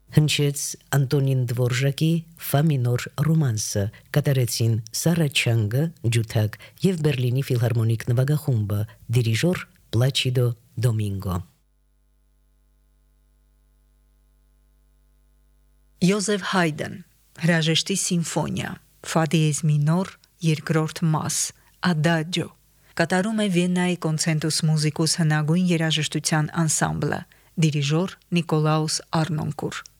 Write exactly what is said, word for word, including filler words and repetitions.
Հնչեց Անտոնին Դվորժակի Ֆա մինոր ռոմանսը, կատարեցին Սարա Չանգը, ջութակ եւ Բերլինի ֆիլհարմոնիկ նվագախումբը, դիրիժոր Պլաչիդո Դոմինգո։ Յոզեֆ Հայդեն, հրաժեշտի սիմֆոնիա, Ֆա դիեզ մինոր, երկրորդ մաս, Ադաջո, կատարում է Վիեննայի Կոնցենտուս մուզիկուս հնագույն երաժշտության անսամբլը, դիրիժոր Նիկոլաուս Արնոնկուր։